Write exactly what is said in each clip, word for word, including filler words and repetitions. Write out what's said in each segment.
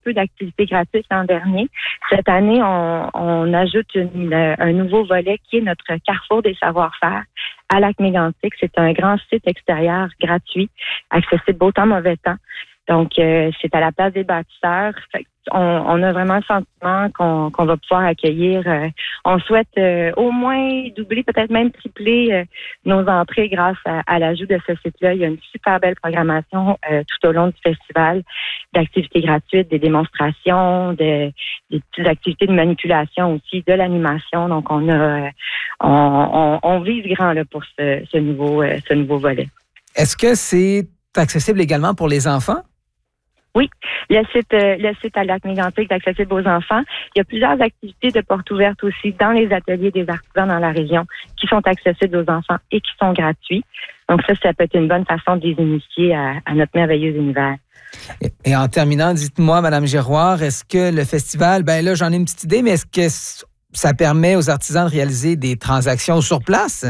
peu d'activités gratuites l'an dernier. Cette année, on, on ajoute une, un nouveau volet qui est notre Carrefour des savoir-faire à Lac-Mégantic. C'est un grand site extérieur gratuit, accessible autant mauvais temps. Donc, euh, c'est à la place des bâtisseurs. Fait on, on a vraiment le sentiment qu'on, qu'on va pouvoir accueillir. Euh, on souhaite euh, au moins doubler, peut-être même tripler euh, nos entrées grâce à, à l'ajout de ce site-là. Il y a une super belle programmation euh, tout au long du festival, d'activités gratuites, des démonstrations, de, des petites activités de manipulation aussi, de l'animation. Donc, on a, euh, on, on, on vise grand là pour ce, ce nouveau, euh, ce nouveau volet. Est-ce que c'est accessible également pour les enfants? Oui, le site, euh, le site à Lac-Mégantic est accessible aux enfants. Il y a plusieurs activités de portes ouvertes aussi dans les ateliers des artisans dans la région qui sont accessibles aux enfants et qui sont gratuits. Donc ça, ça peut être une bonne façon de les initier à, à notre merveilleux univers. Et, et en terminant, dites-moi, Madame Giroir, est-ce que le festival, ben là, j'en ai une petite idée, mais est-ce que ça permet aux artisans de réaliser des transactions sur place?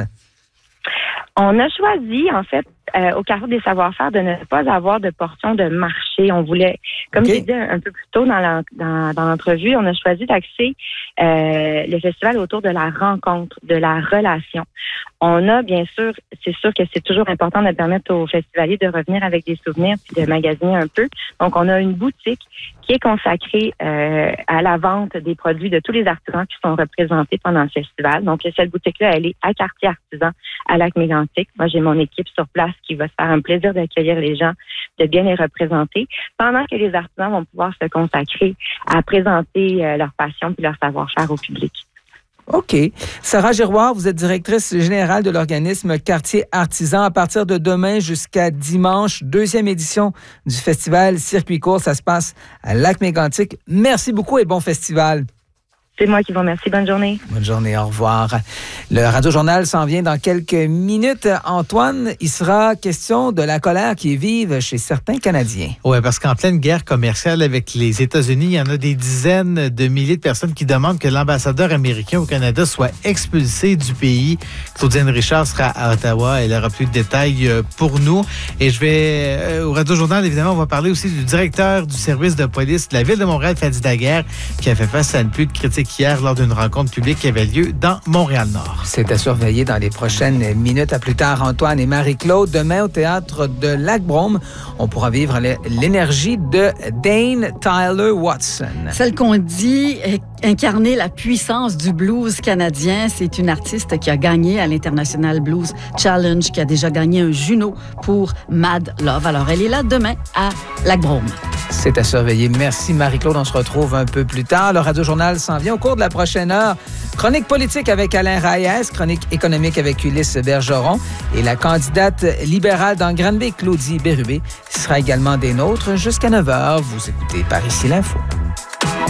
On a choisi, en fait, euh, au Carrefour des savoir-faire, de ne pas avoir de portion de marché. On voulait, comme okay. j'ai dit un, un peu plus tôt dans, la, dans, dans l'entrevue, on a choisi d'axer euh, le festival autour de la rencontre, de la relation. On a, bien sûr, c'est sûr que c'est toujours important de permettre aux festivaliers de revenir avec des souvenirs puis de magasiner un peu. Donc, on a une boutique qui est consacrée euh, à la vente des produits de tous les artisans qui sont représentés pendant le festival. Donc, cette boutique-là, elle est à Quartier Artisan, à Lac-Mégantic. Moi, j'ai mon équipe sur place qui va se faire un plaisir d'accueillir les gens, de bien les représenter, pendant que les artisans vont pouvoir se consacrer à présenter euh, leur passion puis leur savoir-faire au public. OK. Sarah Giroir, vous êtes directrice générale de l'organisme Quartier Artisan. À partir de demain jusqu'à dimanche, deuxième édition du festival Circuit Court. Ça se passe à Lac-Mégantic. Merci beaucoup et bon festival. C'est moi qui vous remercie. Bonne journée. Bonne journée. Au revoir. Le Radio-Journal s'en vient dans quelques minutes. Antoine, il sera question de la colère qui est vive chez certains Canadiens. Oui, parce qu'en pleine guerre commerciale avec les États-Unis, il y en a des dizaines de milliers de personnes qui demandent que l'ambassadeur américain au Canada soit expulsé du pays. Claudienne Richard sera à Ottawa. Elle aura plus de détails pour nous. Et je vais, euh, au Radio-Journal, évidemment, on va parler aussi du directeur du service de police de la Ville de Montréal, Fadi Daguerre, qui a fait face à une pluie de critiques hier lors d'une rencontre publique qui avait lieu dans Montréal-Nord. C'est à surveiller dans les prochaines minutes. À plus tard, Antoine et Marie-Claude. Demain, au théâtre de Lac-Brome, on pourra vivre l'énergie de Dane Tyler Watson. Celle qu'on dit incarner la puissance du blues canadien. C'est une artiste qui a gagné à l'International Blues Challenge, qui a déjà gagné un Juno pour Mad Love. Alors, elle est là demain à Lac-Brome. C'est à surveiller. Merci Marie-Claude. On se retrouve un peu plus tard. Le Radio-Journal s'en vient au cours de la prochaine heure. Chronique politique avec Alain Reyes, chronique économique avec Ulysse Bergeron et la candidate libérale dans Granby, Claudie Bérubé, sera également des nôtres jusqu'à neuf heures. Vous écoutez Par ici l'info.